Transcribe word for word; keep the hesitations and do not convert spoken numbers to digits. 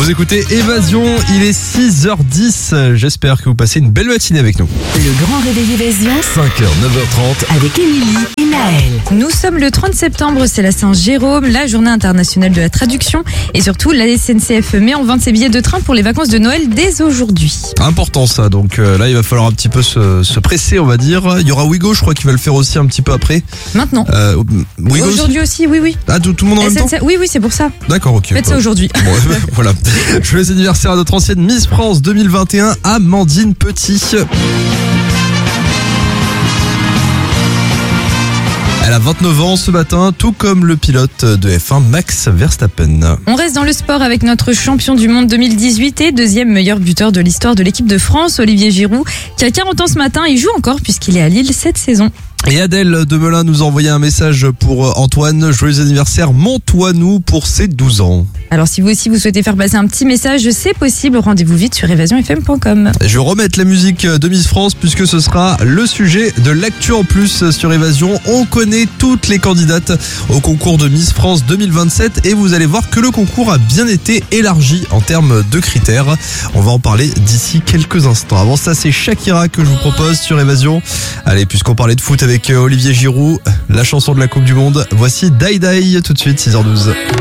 Vous écoutez Évasion, il est six heures dix. J'espère que vous passez une belle matinée avec nous. Le grand réveil Évasion. cinq heures, neuf heures trente. Avec Émilie et Naël. Nous sommes le trente septembre, c'est la Saint-Jérôme, la journée internationale de la traduction. Et surtout, la S N C F met en vente ses billets de train pour les vacances de Noël dès aujourd'hui. Important ça, donc euh, là il va falloir un petit peu se, se presser on va dire. Il y aura Ouigo, je crois qu'il va le faire aussi un petit peu après. Maintenant. Euh, Ouigo Aujourd'hui aussi, oui, oui. Ah, tout, tout le monde en même S N C F, temps. oui, oui, c'est pour ça. D'accord, ok. Faites ça Bah, aujourd'hui. Bon, voilà. Joyeux anniversaire à notre ancienne Miss France deux mille vingt et un, Amandine Petit. Elle a vingt-neuf ans ce matin, tout comme le pilote de F un Max Verstappen. On reste dans le sport avec notre champion du monde deux mille dix-huit et deuxième meilleur buteur de l'histoire de l'équipe de France, Olivier Giroud, qui a quarante ans ce matin. Il joue encore puisqu'il est à Lille cette saison. Et Adèle de Melun nous a envoyé un message pour Antoine. Joyeux anniversaire, monte-toi-nous pour ses douze ans. Alors si vous aussi vous souhaitez faire passer un petit message, c'est possible. Rendez-vous vite sur évasion f m point com. Je vais remettre la musique de Miss France puisque ce sera le sujet de l'actu en plus sur Évasion. On connaît toutes les candidates au concours de Miss France deux mille vingt-sept et vous allez voir que le concours a bien été élargi en termes de critères. On va en parler d'ici quelques instants. Avant ça, c'est Shakira que je vous propose sur Évasion. Allez, puisqu'on parlait de foot avec Olivier Giroud, la chanson de la Coupe du Monde, voici Die Die tout de suite, six heures douze.